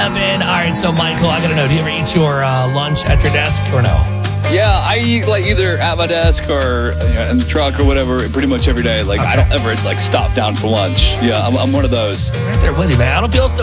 7. All right, so Michael, I got to know, do you ever eat your lunch at your desk or no? Yeah, I eat like either at my desk or in the truck or whatever pretty much every day. Like, I don't ever like stop down for lunch. Yeah, I'm one of those. Right there with you, man. I don't feel so